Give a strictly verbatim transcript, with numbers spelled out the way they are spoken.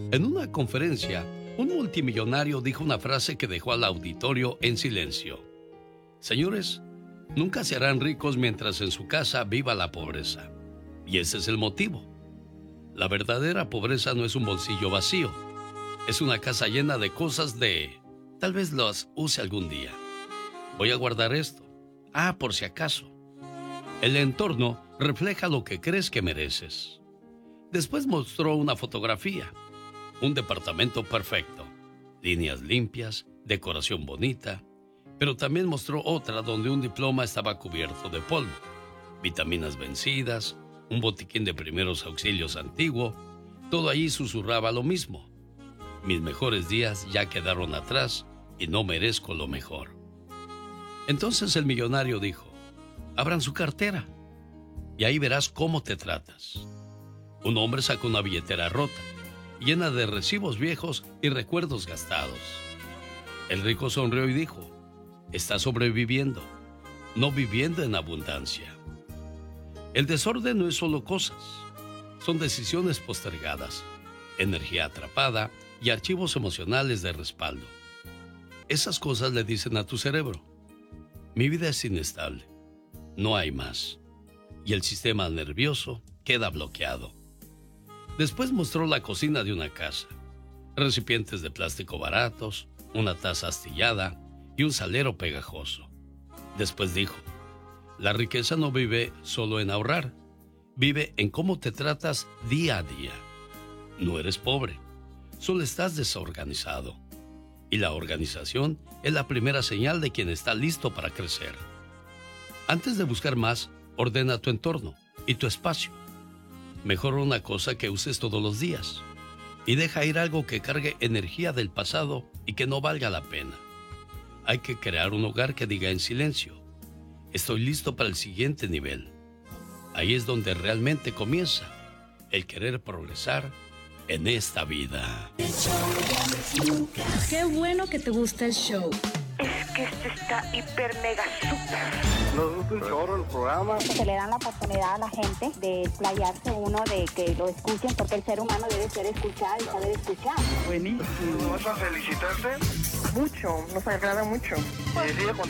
En una conferencia, un multimillonario dijo una frase que dejó al auditorio en silencio. Señores, nunca se harán ricos mientras en su casa viva la pobreza. Y ese es el motivo. La verdadera pobreza no es un bolsillo vacío. Es una casa llena de cosas de... Tal vez las use algún día. Voy a guardar esto. Ah, por si acaso. El entorno refleja lo que crees que mereces. Después mostró una fotografía. Un departamento perfecto. Líneas limpias, decoración bonita. Pero también mostró otra donde un diploma estaba cubierto de polvo. Vitaminas vencidas, un botiquín de primeros auxilios antiguo. Todo allí susurraba lo mismo. Mis mejores días ya quedaron atrás y no merezco lo mejor. Entonces el millonario dijo, abran su cartera y ahí verás cómo te tratas. Un hombre sacó una billetera rota, llena de recibos viejos y recuerdos gastados. El rico sonrió y dijo, está sobreviviendo, no viviendo en abundancia. El desorden no es solo cosas, son decisiones postergadas, energía atrapada y archivos emocionales de respaldo. Esas cosas le dicen a tu cerebro, mi vida es inestable, no hay más, y el sistema nervioso queda bloqueado. Después mostró la cocina de una casa, recipientes de plástico baratos, una taza astillada y un salero pegajoso. Después dijo, la riqueza no vive solo en ahorrar, vive en cómo te tratas día a día. No eres pobre, solo estás desorganizado. Y la organización es la primera señal de quien está listo para crecer. Antes de buscar más, ordena tu entorno y tu espacio. Mejora una cosa que uses todos los días y deja ir algo que cargue energía del pasado y que no valga la pena. Hay que crear un hogar que diga en silencio, estoy listo para el siguiente nivel. Ahí es donde realmente comienza el querer progresar en esta vida. Qué bueno que te gusta el show. Es que este está hiper mega super. Nos gusta un chorro el programa. Se le dan la oportunidad a la gente de explayarse uno, de que lo escuchen, porque el ser humano debe ser escuchado y saber escuchar. Buenísimo. ¿Vas a felicitarte? Mucho, nos agrada mucho. Y sigue con